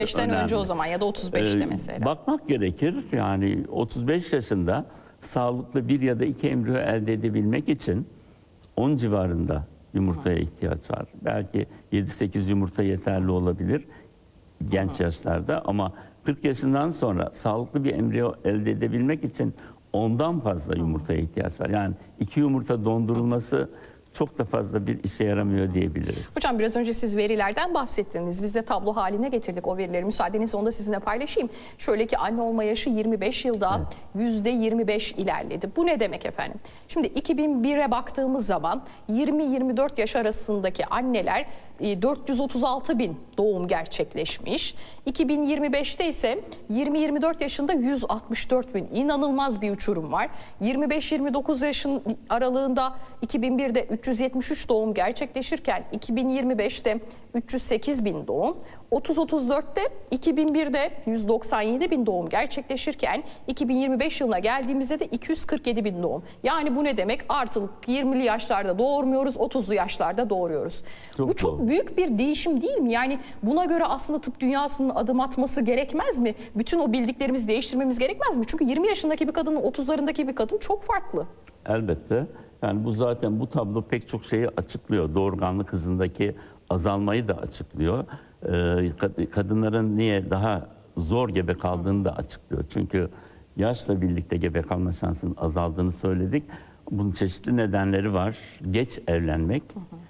35'ten önce o zaman ya da 35'te mesela. Bakmak gerekir. Yani 35 yaşında sağlıklı bir ya da iki embriyo elde edebilmek için 10 civarında yumurtaya ihtiyaç var. Belki 7-8 yumurta yeterli olabilir genç yaşlarda ama 40 yaşından sonra sağlıklı bir embriyo elde edebilmek için ondan fazla yumurtaya ihtiyaç var. Yani 2 yumurta dondurulması çok da fazla bir işe yaramıyor diyebiliriz. Hocam biraz önce siz verilerden bahsettiniz. Biz de tablo haline getirdik o verileri. Müsaadenizle onu da sizinle paylaşayım. Şöyle ki anne olma yaşı 25 yılda %25 ilerledi. Bu ne demek efendim? Şimdi 2001'e baktığımız zaman 20-24 yaş arasındaki anneler 436 bin doğum gerçekleşmiş. 2025'te ise 20-24 yaşında 164 bin. İnanılmaz bir uçurum var. 25-29 yaşın aralığında 2001'de 373 doğum gerçekleşirken 2025'te 308 bin doğum. 30-34'te 2001'de 197 bin doğum gerçekleşirken 2025 yılına geldiğimizde de 247 bin doğum. Yani bu ne demek? Artık 20'li yaşlarda doğurmuyoruz, 30'lu yaşlarda doğuruyoruz. Bu çok büyük bir değişim değil mi? Yani buna göre aslında tıp dünyasının adım atması gerekmez mi? Bütün o bildiklerimizi değiştirmemiz gerekmez mi? Çünkü 20 yaşındaki bir kadının 30'larındaki bir kadın çok farklı. Elbette. Yani bu zaten bu tablo pek çok şeyi açıklıyor. Doğurganlık hızındaki azalmayı da açıklıyor. Kadınların niye daha zor gebe kaldığını da açıklıyor. Çünkü yaşla birlikte gebe kalma şansının azaldığını söyledik. Bunun çeşitli nedenleri var. Geç evlenmek,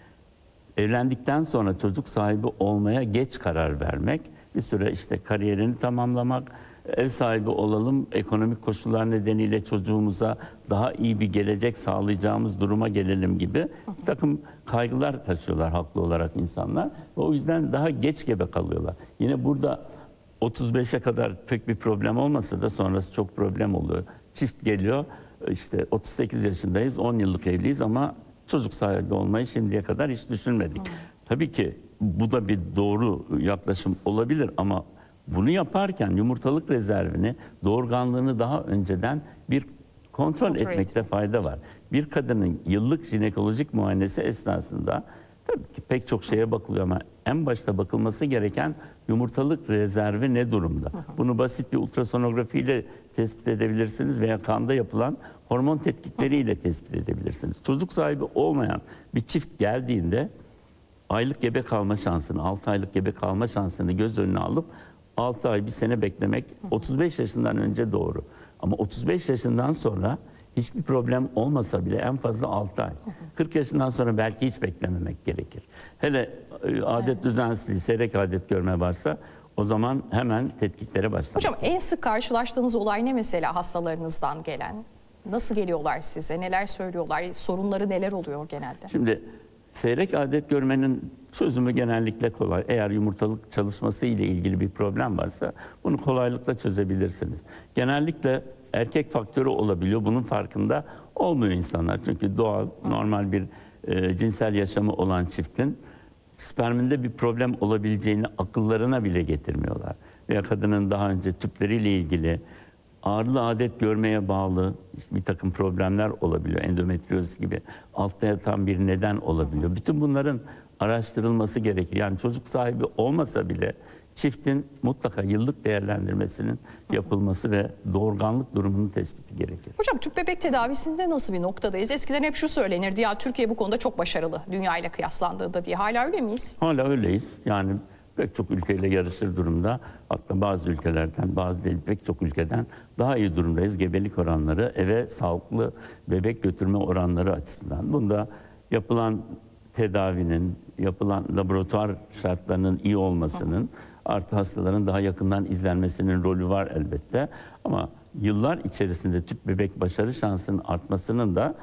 evlendikten sonra çocuk sahibi olmaya geç karar vermek, bir süre işte kariyerini tamamlamak, ev sahibi olalım, ekonomik koşullar nedeniyle çocuğumuza daha iyi bir gelecek sağlayacağımız duruma gelelim gibi bir takım kaygılar taşıyorlar haklı olarak insanlar. Ve o yüzden daha geç gebe kalıyorlar. Yine burada 35'e kadar pek bir problem olmasa da sonrası çok problem oluyor. Çift geliyor, işte 38 yaşındayız, 10 yıllık evliyiz ama çocuk sahibi olmayı şimdiye kadar hiç düşünmedik. Tabii ki bu da bir doğru yaklaşım olabilir ama bunu yaparken yumurtalık rezervini, doğurganlığını daha önceden bir kontrol etmekte fayda var. Bir kadının yıllık jinekolojik muayenesi esnasında tabii ki pek çok şeye bakılıyor ama en başta bakılması gereken yumurtalık rezervi ne durumda? Bunu basit bir ultrasonografiyle tespit edebilirsiniz veya kanda yapılan hormon tetkikleriyle tespit edebilirsiniz. Çocuk sahibi olmayan bir çift geldiğinde aylık gebe kalma şansını, 6 aylık gebe kalma şansını göz önüne alıp 6 ay, bir sene beklemek 35 yaşından önce doğru. Ama 35 yaşından sonra hiçbir problem olmasa bile en fazla 6 ay. 40 yaşından sonra belki hiç beklememek gerekir. Hele adet düzensizliği, seyrek adet görme varsa o zaman hemen tetkiklere başlamak. Hocam en sık karşılaştığınız olay ne mesela hastalarınızdan gelen? Nasıl geliyorlar size? Neler söylüyorlar? Sorunları neler oluyor genelde? Şimdi seyrek adet görmenin çözümü genellikle kolay. Eğer yumurtalık çalışması ile ilgili bir problem varsa bunu kolaylıkla çözebilirsiniz. Genellikle erkek faktörü olabiliyor. Bunun farkında olmuyor insanlar. Çünkü doğal, normal bir cinsel yaşamı olan çiftin sperminde bir problem olabileceğini akıllarına bile getirmiyorlar. Veya kadının daha önce tüpleriyle ilgili ağırlı adet görmeye bağlı bir takım problemler olabiliyor. Endometriyoz gibi altta yatan bir neden olabiliyor. Bütün bunların araştırılması gerekir. Yani çocuk sahibi olmasa bile çiftin mutlaka yıllık değerlendirmesinin yapılması ve doğurganlık durumunun tespiti gerekir. Hocam tüp bebek tedavisinde nasıl bir noktadayız? Eskiden hep şu söylenirdi, ya Türkiye bu konuda çok başarılı dünya ile kıyaslandığında diye. Hala öyle miyiz? Hala öyleyiz. Yani pek çok ülkeyle yarışır durumda. Hatta bazı ülkelerden, bazı değil pek çok ülkeden daha iyi durumdayız. Gebelik oranları, eve sağlıklı bebek götürme oranları açısından. Bunda yapılan tedavinin, yapılan laboratuvar şartlarının iyi olmasının, artı hastaların daha yakından izlenmesinin rolü var elbette. Ama yıllar içerisinde tüp bebek başarı şansının artmasının da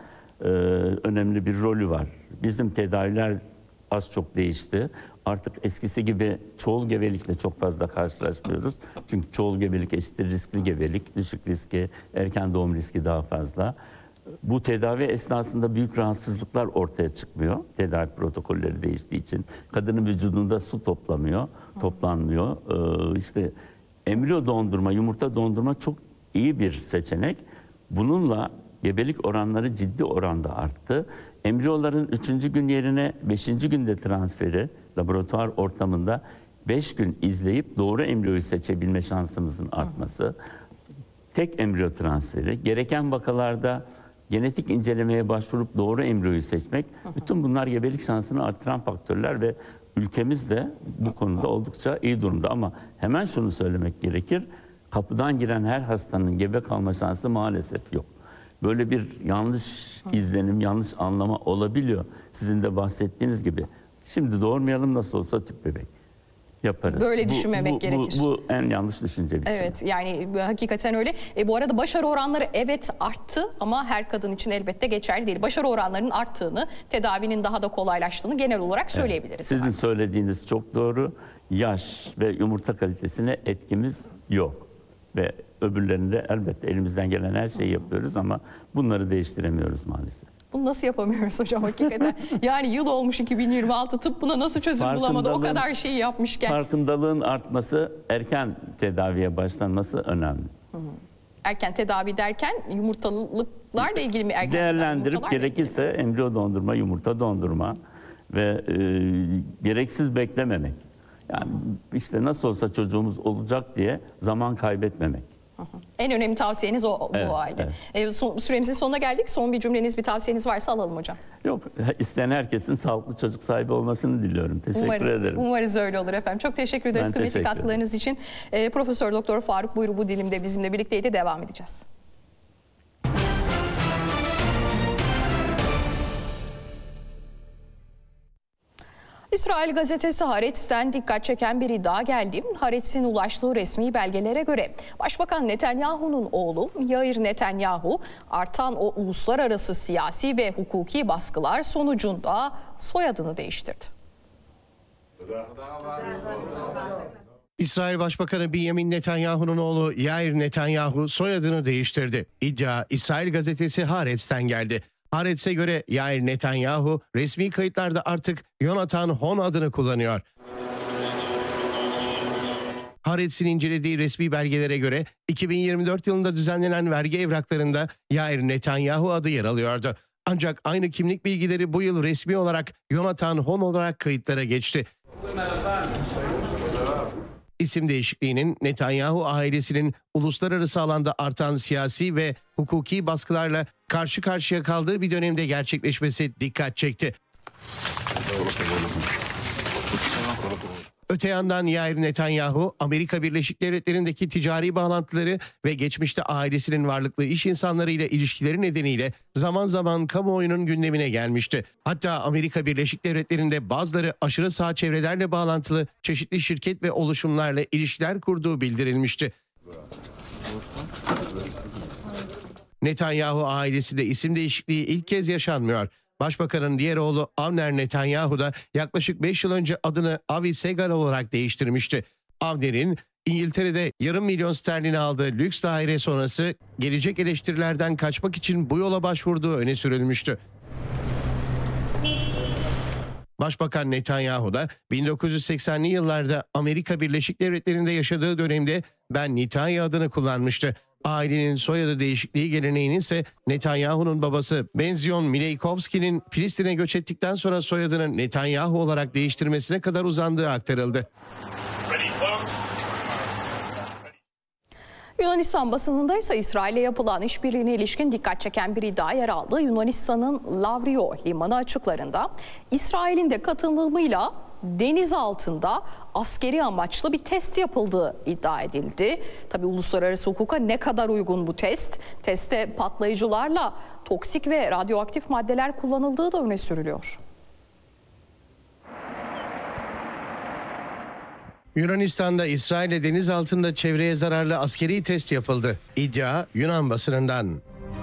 önemli bir rolü var. Bizim tedaviler az çok değişti. Artık eskisi gibi çoğul gebelikle çok fazla karşılaşmıyoruz. Çünkü çoğul gebelik eşittir riskli gebelik, düşük riski, erken doğum riski daha fazla. Bu tedavi esnasında büyük rahatsızlıklar ortaya çıkmıyor. Tedavi protokolleri değiştiği için. Kadının vücudunda su toplanmıyor. İşte embriyo dondurma, yumurta dondurma çok iyi bir seçenek. Bununla gebelik oranları ciddi oranda arttı. Embriyoların 3. gün yerine 5. günde transferi laboratuvar ortamında 5 gün izleyip doğru embriyoyu seçebilme şansımızın artması, tek embriyo transferi, gereken vakalarda genetik incelemeye başvurup doğru embriyoyu seçmek, bütün bunlar gebelik şansını artıran faktörler ve ülkemiz de bu konuda oldukça iyi durumda. Ama hemen şunu söylemek gerekir, kapıdan giren her hastanın gebe kalma şansı maalesef yok. Böyle bir yanlış izlenim, yanlış anlama olabiliyor. Sizin de bahsettiğiniz gibi. Şimdi doğurmayalım, nasıl olsa tüp bebek yaparız. Böyle düşünmemek gerekir. Bu en yanlış düşünce bir şey. Evet, yani hakikaten öyle. Bu arada başarı oranları evet arttı ama her kadın için elbette geçerli değil. Başarı oranlarının arttığını, tedavinin daha da kolaylaştığını genel olarak söyleyebiliriz. Sizin söylediğiniz çok doğru. Yaş ve yumurta kalitesine etkimiz yok. Ve öbürlerinde elbette elimizden gelen her şeyi yapıyoruz ama bunları değiştiremiyoruz maalesef. Bunu nasıl yapamıyoruz hocam hakikaten? Yani yıl olmuş 2026, tıp buna nasıl çözüm bulamadı o kadar şeyi yapmışken? Farkındalığın artması, erken tedaviye başlanması önemli. Erken tedavi derken yumurtalıklarla ilgili mi? Değerlendirip gerekirse embriyo dondurma, yumurta dondurma ve gereksiz beklememek. Yani işte nasıl olsa çocuğumuz olacak diye zaman kaybetmemek. En önemli tavsiyeniz bu halde. Evet. Süremizin sonuna geldik. Son bir cümleniz, bir tavsiyeniz varsa alalım hocam. Yok, isteyen herkesin sağlıklı çocuk sahibi olmasını diliyorum. Teşekkür ederim. Umarız öyle olur efendim. Çok teşekkür ederiz kıymetli katkılarınız için. Profesör Doktor Faruk Buyru bu dilimde bizimle birlikteydi. Devam edeceğiz. İsrail gazetesi Haaretz'ten dikkat çeken bir iddia geldi. Haaretz'in ulaştığı resmi belgelere göre Başbakan Netanyahu'nun oğlu Yair Netanyahu artan o uluslararası siyasi ve hukuki baskılar sonucunda soyadını değiştirdi. İsrail Başbakanı Benjamin Netanyahu'nun oğlu Yair Netanyahu soyadını değiştirdi. İddia İsrail gazetesi Haaretz'ten geldi. Haaretz'e göre Yair Netanyahu resmi kayıtlarda artık Yonatan Hon adını kullanıyor. Haaretz'in incelediği resmi belgelere göre 2024 yılında düzenlenen vergi evraklarında Yair Netanyahu adı yer alıyordu. Ancak aynı kimlik bilgileri bu yıl resmi olarak Yonatan Hon olarak kayıtlara geçti. İsim değişikliğinin Netanyahu ailesinin uluslararası alanda artan siyasi ve hukuki baskılarla karşı karşıya kaldığı bir dönemde gerçekleşmesi dikkat çekti. Öte yandan Yair Netanyahu, Amerika Birleşik Devletleri'ndeki ticari bağlantıları ve geçmişte ailesinin varlıklı iş insanlarıyla ilişkileri nedeniyle zaman zaman kamuoyunun gündemine gelmişti. Hatta Amerika Birleşik Devletleri'nde bazıları aşırı sağ çevrelerle bağlantılı çeşitli şirket ve oluşumlarla ilişkiler kurduğu bildirilmişti. Netanyahu ailesinde isim değişikliği ilk kez yaşanmıyor. Başbakanın diğer oğlu Avner Netanyahu da yaklaşık 5 yıl önce adını Avi Segal olarak değiştirmişti. Avner'in İngiltere'de yarım milyon sterlini aldığı lüks daire sonrası gelecek eleştirilerden kaçmak için bu yola başvurduğu öne sürülmüştü. Başbakan Netanyahu da 1980'li yıllarda Amerika Birleşik Devletleri'nde yaşadığı dönemde Ben Nitayi adını kullanmıştı. Ailenin soyadı değişikliği geleneğinin ise Netanyahu'nun babası Benzion Mileykovski'nin Filistin'e göç ettikten sonra soyadını Netanyahu olarak değiştirmesine kadar uzandığı aktarıldı. Yunanistan basınında ise İsrail'le yapılan işbirliğine ilişkin dikkat çeken bir iddia yer aldı. Yunanistan'ın Lavrio limanı açıklarında İsrail'in de katılımıyla deniz altında askeri amaçlı bir test yapıldığı iddia edildi. Tabii uluslararası hukuka ne kadar uygun bu test? Testte patlayıcılarla toksik ve radyoaktif maddeler kullanıldığı da öne sürülüyor. Yunanistan'da İsrail'e deniz altında çevreye zararlı askeri test yapıldı. İddia Yunan basınından.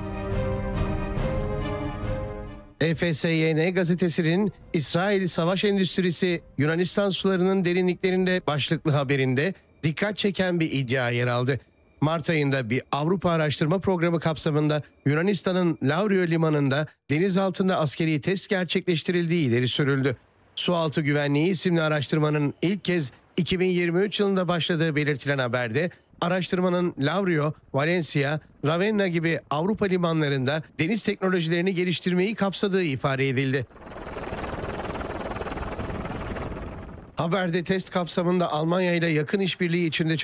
EFSYN gazetesinin İsrail Savaş Endüstrisi Yunanistan sularının derinliklerinde başlıklı haberinde dikkat çeken bir iddia yer aldı. Mart ayında bir Avrupa araştırma programı kapsamında Yunanistan'ın Lavrio limanında deniz altında askeri test gerçekleştirildiği ileri sürüldü. Sualtı Güvenliği isimli araştırmanın ilk kez 2023 yılında başladığı belirtilen haberde araştırmanın Lavrio, Valencia, Ravenna gibi Avrupa limanlarında deniz teknolojilerini geliştirmeyi kapsadığı ifade edildi. Haberde test kapsamında Almanya ile yakın işbirliği içinde